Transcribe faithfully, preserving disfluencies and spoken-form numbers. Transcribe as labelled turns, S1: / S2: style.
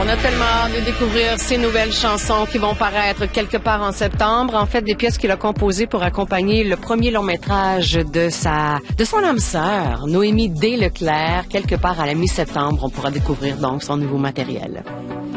S1: On a tellement hâte de découvrir ces nouvelles chansons qui vont paraître quelque part en septembre. En fait, des pièces qu'il a composées pour accompagner le premier long-métrage de sa, de son âme sœur, Noémie D. Leclerc. Quelque part à la mi-septembre, on pourra découvrir donc son nouveau matériel.